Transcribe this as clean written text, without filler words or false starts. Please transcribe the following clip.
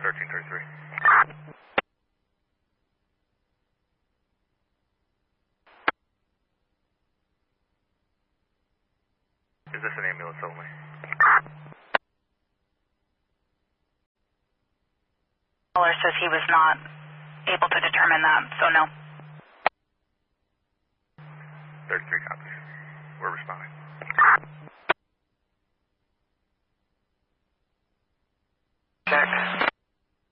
1333. Is this an ambulance only? Caller says he was not able to determine that, so no. 33 copies. We're responding.